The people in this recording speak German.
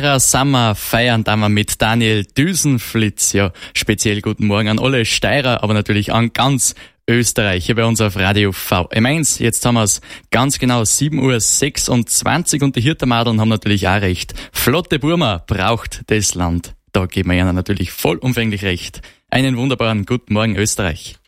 Steirer Sommer feiern da wir mit Daniel Düsenflitz. Ja, speziell guten Morgen an alle Steirer, aber natürlich an ganz Österreich hier bei uns auf Radio VM1. Jetzt haben wir es ganz genau 7:26 Uhr und die Hirtermadeln haben natürlich auch recht. Flotte Burma braucht das Land. Da geben wir ihnen natürlich vollumfänglich recht. Einen wunderbaren guten Morgen Österreich.